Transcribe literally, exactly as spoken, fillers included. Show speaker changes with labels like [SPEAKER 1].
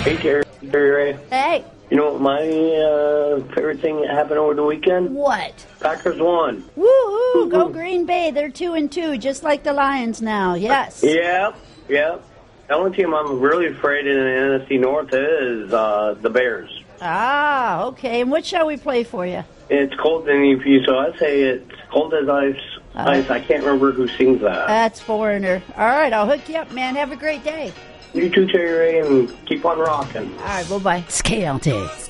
[SPEAKER 1] Hey, Terry. Terry Ray.
[SPEAKER 2] Hey.
[SPEAKER 1] You know what my uh, favorite thing that happened over the weekend?
[SPEAKER 2] What?
[SPEAKER 1] Packers won.
[SPEAKER 2] Woo-hoo, go Green Bay. They're two and two, just like the Lions now. Yes.
[SPEAKER 1] Yeah, yeah. The only team I'm really afraid in the N F C North is uh, the Bears.
[SPEAKER 2] Ah, okay. And what shall we play for you?
[SPEAKER 1] It's cold in E P, so I say it's cold as ice.
[SPEAKER 2] Uh,
[SPEAKER 1] ice. I can't remember who sings that.
[SPEAKER 2] That's Foreigner. All right, I'll hook you up, man. Have a great day.
[SPEAKER 1] You too, Terry Ray, and keep on rocking.
[SPEAKER 2] All right, bye-bye.
[SPEAKER 3] It's K L T.